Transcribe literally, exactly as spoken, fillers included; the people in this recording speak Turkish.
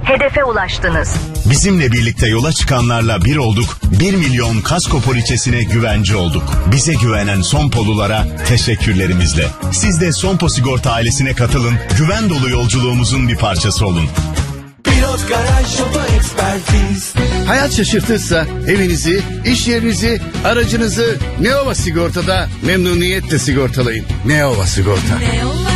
Hedefe ulaştınız. Bizimle birlikte yola çıkanlarla bir olduk, bir milyon kasko poliçesine güvence olduk. Bize güvenen Sonpolulara teşekkürlerimizle. Siz de Sonpo Sigorta ailesine katılın, güven dolu yolculuğumuzun bir parçası olun. Pilot Garaj Oto Ekspertiz. Hayat şaşırtırsa evinizi, iş yerinizi, aracınızı Neova Sigorta'da memnuniyetle sigortalayın. Neova Sigorta. Neova